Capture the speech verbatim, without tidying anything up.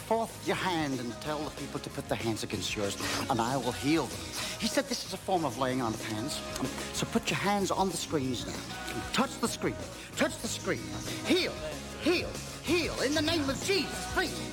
forth your hand and tell the people to put their hands against yours, and I will heal them. He said this is a form of laying on of hands. So put your hands on the screens now. Touch the screen. Touch the screen. Heal. Heal. Heal. In the name of Jesus, please.